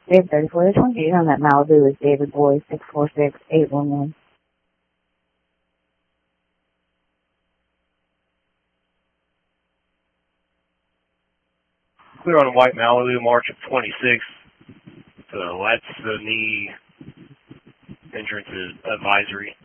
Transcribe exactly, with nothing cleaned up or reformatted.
Dave thirty-four to twenty-eight on that Malibu is David Boy, six four six, eight one one. Clear on White Malibu, March of twenty-sixth. So that's the knee entrance is advisory.